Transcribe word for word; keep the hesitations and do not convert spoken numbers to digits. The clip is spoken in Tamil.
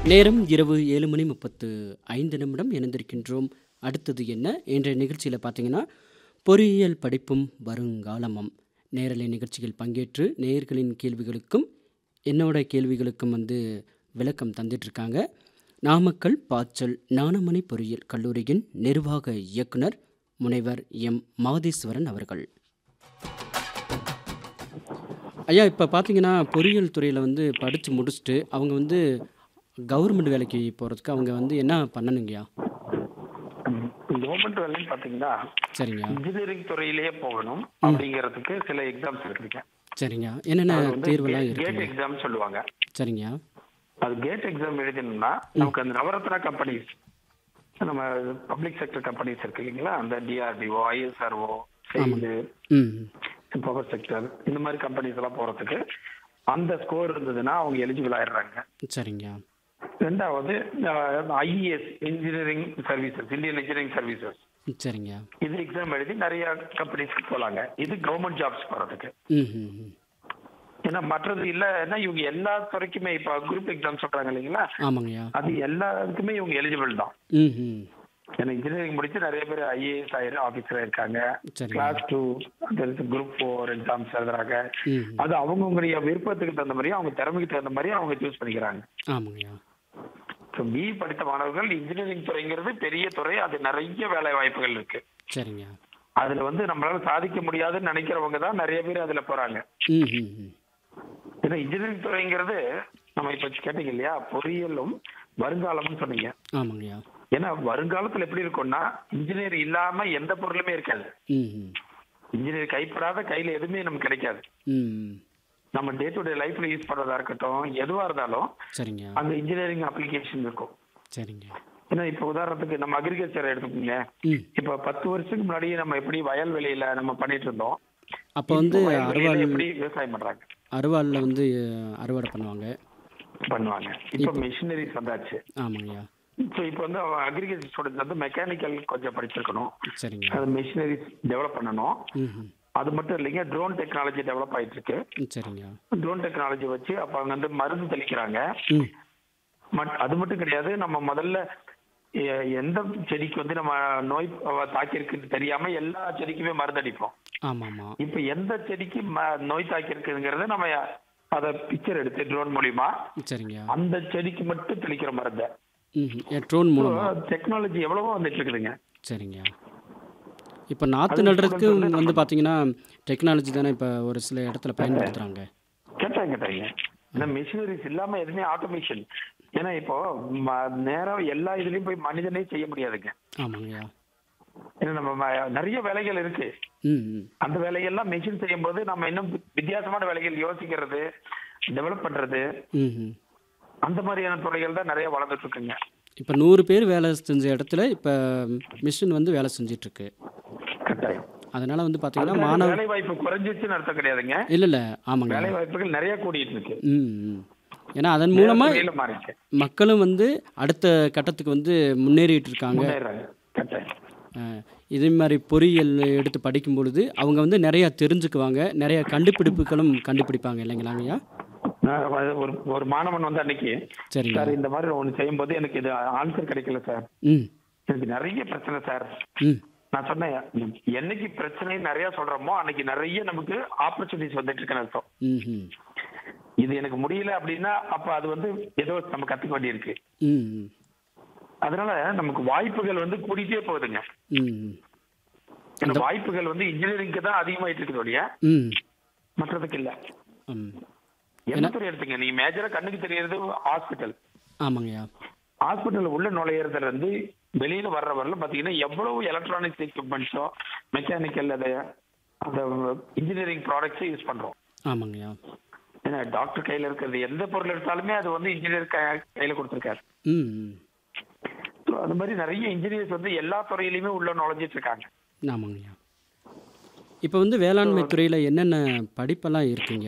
நேரம் இரவு ஏழு மணி முப்பத்து ஐந்து நிமிடம் இணைந்திருக்கின்றோம். அடுத்தது என்ன என்ற நிகழ்ச்சியில் பார்த்தீங்கன்னா, பொறியியல் படிப்பும் வருங்காலமும் நேரலை நிகழ்ச்சியில் பங்கேற்று நேயர்களின் கேள்விகளுக்கும் என்னோட கேள்விகளுக்கும் வந்து விளக்கம் தந்துட்டுருக்காங்க. நாமக்கல் பாச்சல் ஞானமணி பொறியியல் கல்லூரியின் நிர்வாக இயக்குனர் முனைவர் எம் மாதேஸ்வரன் அவர்கள். ஐயா, இப்போ பார்த்தீங்கன்னா பொறியியல் துறையில் வந்து படித்து முடிச்சுட்டு அவங்க வந்து கவர்மெண்ட் வேலைக்கு போகிறதுக்கு அவங்க வந்து என்ன பண்ணணுங்கய்யா? கவர்மெண்ட் வேலைன்னு பாத்தீங்கன்னா சரிங்க இன்ஜினியரிங் துறையிலேயே போகணும் அப்படிங்கிறதுக்கு சில எக்ஸாம்ஸ் இருக்குங்க. சரிங்க என்னென்ன அது வந்து தேர்வெல்லாம் கேட் இருக்குங்க? எக்ஸாம் சொல்லுவாங்க. சரிங்க அது கேட் எக்ஸாம் எழுதணும்னா நமக்கு அந்த நவரத்னா கம்பெனிஸ், நம்ம பப்ளிக் செக்டர் கம்பெனிஸ் இருக்கு இல்லைங்களா, அந்த டிஆர்டிஓ, ஐஎஸ்ஆர்ஓ, செய்து ம் பவர் செக்டர், இந்த மாதிரி கம்பெனிஸ் எல்லாம் போறதுக்கு அந்த ஸ்கோர் இருந்ததுன்னா அவங்க எலிஜிபிள் ஆயிடுறாங்க. சரிங்க ரெண்டாவது IES, engineering services, Indian engineering services, சரிங்க இது எக்ஸாம் எழுதி நிறைய கம்பெனிஸ்க்கு போலாங்க. இது கவர்மெண்ட் ஜாப்ஸ் போறதுக்கு. ம் ம் ம். ஏன்னா மற்றது இல்லைன்னா இவங்க எல்லா துறைக்குமே இப்ப குரூப் எக்ஸாம் சொல்றாங்க இல்லைங்களா, ஆமாங்கய்யா அது எல்லாத்துக்குமே இவங்க எலிஜிபிள் தான். ம் ம் ஏன்னா இன்ஜினியரிங் முடிச்சு நிறைய பேர் ஐஏஎஸ் ஆயிரம் ஆபீசரா இருக்காங்க. சரிங்க class two group four exams எழுதுறாங்க. ம் ம். அது அவங்கவுங்களுடைய விருப்பத்துக்கு தகுந்த மாதிரி, அவங்க திறமைக்கு தகுந்த மாதிரி அவங்க சூஸ் பண்ணிக்கிறாங்க. ஆமாங்கய்யா பி படித்த மாணவர்கள் இன்ஜினியரிங் துறைங்கிறது பெரிய துறை, அது நிறைய வேலை வாய்ப்புகள் இருக்கு. சரிங்க அதுல வந்து நம்மளால சாதிக்க முடியாதுன்னு நினைக்கிறவங்க தான் நிறைய பேர் அதுல போறாங்க. ம் ம் ம். ஏன்னா இன்ஜினியரிங் துறைங்கிறது நம்ம இப்ப கேட்டீங்க இல்லையா, பொறியியலும் வருங்காலம்னு சொன்னீங்க. ஆமாங்கய்யா ஏன்னா வருங்காலத்துல எப்படி இருக்கும்னா இன்ஜினியர் இல்லாம எந்த பொருளுமே இருக்காது. ம் ம் இன்ஜினியர் கைப்படாத கையில எதுவுமே நமக்கு கிடைக்காது. ம் ம். நம்ம டே டு டே லைஃப்ல யூஸ் பண்றதா இருக்கட்டும், எதுவா இருந்தாலும் சரிங்க அந்த இன்ஜினியரிங் அப்ளிகேஷன் இருக்கும். சரிங்க ஏன்னா இப்ப உதாரணத்துக்கு நம்ம அக்ரிகல்ச்சர் எடுத்துக்கோங்க. ம். இப்ப பத்து வருஷத்துக்கு முன்னாடி நம்ம எப்படி வயல்வெளியில நம்ம பண்ணிட்டு இருந்தோம், அப்போ வந்து இப்போ வயல்வெளியில அறுவாள் எப்படி விவசாயம் பண்றாங்க அறுவாளில் வந்து அறுவடை பண்ணுவாங்க. பண்ணுவாங்க. இப்ப மிஷினரிஸ் வந்தாச்சு. ஆமாங்கய்யா ஸோ இப்போ வந்து அக்ரிகல்ச்சர் ஸ்டூடெண்ட்ஸ் வந்து மெக்கானிக்கல் கொஞ்சம் படிச்சிருக்கணும், சரிங்க அது மிஷினரிஸ் டெவலப் பண்ணணும். ம் ம். அது மட்டும் இல்லைங்க, ட்ரோன் டெக்னாலஜி டெவலப் ஆயிட்டு இருக்கு. ம். சரிங்க ட்ரோன் டெக்னாலஜி வச்சு அப்ப அவங்க வந்து மருந்து தெளிக்கிறாங்க. ம் மட் அது மட்டும் கிடையாது, நம்ம முதல்ல எ- எந்த செடிக்கு வந்து நம்ம நோய் தாக்கியிருக்குன்னு தெரியாம எல்லா செடிக்குமே மருந்து அடிப்போம். ஆமாம் ஆமாம் இப்ப எந்த செடிக்கு ம- நோய் தாக்கியிருக்குங்கிறத நம்ம அதை பிக்சர் எடுத்து ட்ரோன் மூலியமா சரிங்க அந்த செடிக்கு மட்டும் தெளிக்கிற மருந்தை. ம் ம். ட்ரோன் மூலமா டெக்னாலஜி எவ்வளவோ வந்துட்டு இருக்குதுங்க. சரிங்க இப்போ நாற்று அது நடுறதுக்கு students வந்து வந்து பார்த்தீங்கன்னா டெக்னாலஜி தானே இப்போ ஒரு சில இடத்துல பயன்படுத்துகிறாங்க. கேட்டாங்க கேட்டாங்க ஏன்னா மிஷினரிஸ் இல்லாம எதுவுமே ஆட்டோமேஷன். ஏன்னா இப்போ ம- நேரம் எல்லா இதுலயும் போய் மனிதனே செய்ய முடியாதுங்க. ஆமாங்கய்யா ஏன்னா நம்ம ம- நிறைய வேலைகள் இருக்கு. ம் ம் அந்த வேலைகள்லாம் மெஷின் செய்யும் போது நம்ம இன்னும் வி- வித்தியாசமான வேலைகள் யோசிக்கிறது, டெவலப் பண்றது, ம் ம். அந்த மாதிரியான துறைகள் தான் நிறைய வளர்ந்துட்டு இருக்குங்க. இப்போ நூறு பேர் வேலை செஞ்ச இடத்துல இப்போ மிஷின் வந்து வேலை செஞ்சிட்ருக்கு. கட்டாயம். அதனால் வந்து பார்த்தீங்கன்னா அதுக்காக மாணவ வேலை வாய்ப்பு குறைஞ்சிச்சுன்னு அர்த்தம் கிடையாதுங்க. இல்லை இல்லை ஆமாங்க வேலை வாய்ப்புகள் நிறைய கூடிட்டு இருக்கு. ம் ம். ஏன்னா அதன் மூலமாக துறையில மாறிச்சு, மக்களும் வந்து அடுத்த கட்டத்துக்கு வந்து முன்னேறிட்டு இருக்காங்க. முன்னேறாங்க. கட்டாயம். அஹ், இதே மாதிரி பொறியியல் எடுத்து படிக்கும் பொழுது அவங்க வந்து நிறையா தெரிஞ்சுக்குவாங்க, நிறைய கண்டுபிடிப்புகளும் கண்டுபிடிப்பாங்க இல்லைங்களாங்கய்யா? நான் ஒரு ஒரு மாணவன் வந்து அன்னைக்கு, சரிங்க சார் இந்த மாதிரி ஒன்று செய்யும்போது எனக்கு இது ஆன்சர் கிடைக்கல சார், ம் எனக்கு நிறைய பிரச்சனை சார். ம் நான் சொன்னேன், என்னைக்கு பிரச்சனை நிறைய சொல்றோமோ அன்னைக்கு நிறைய நமக்கு ஆப்பர்ச்சுனிட்டிஸ் வந்துட்டு இருக்குன்னு அர்த்தம். ம் ம் இது எனக்கு முடியல அப்படின்னா அப்ப அது வந்து ஏதோ நம்ம கத்துக்க வேண்டியிருக்கு. ம் ம் அதனால நமக்கு வாய்ப்புகள் வந்து கூடிட்டே போகுதுங்க. ம் ம் ஏன்னா வாய்ப்புகள் வந்து இன்ஜினியரிங்க்கு தான் அதிகமாயிட்டு இருக்குது ஒழிய ம் மற்றதுக்கு இல்ல. ம். என்ன துறை எடுத்துங்க, நீங்க மேஜரா கண்ணுக்கு தெரியறது ஹாஸ்பிட்டல். ஆமாங்கய்யா ஹாஸ்பிட்டல் உள்ள நுழையிறதுல இருந்து வெளியில வர்ற வரல பாத்தீங்கன்னா எவ்வளவு எலக்ட்ரானிக்ஸ் எக்யூப்மெண்ட்ஸோ மெக்கானிக்கல் அது அந்த இன்ஜினியரிங் ப்ராடக்ட்ஸை யூஸ் பண்றோம். ஆமாங்கய்யா ஏன்னா டாக்டர் கையில இருக்கிறது எந்த பொருள் எடுத்தாலுமே அது வந்து இன்ஜினியர் கையில கொடுத்துருக்காரு. ம் ம் So, அது மாதிரி நிறைய இன்ஜினியர்ஸ் வந்து எல்லா துறையிலுமே உள்ள நுழைஞ்சிட்டு இருக்காங்க. ஆமாங்கய்யா இப்போ வந்து வேளாண்மை துறையில் என்னென்ன படிப்பெல்லாம் இருக்குங்க?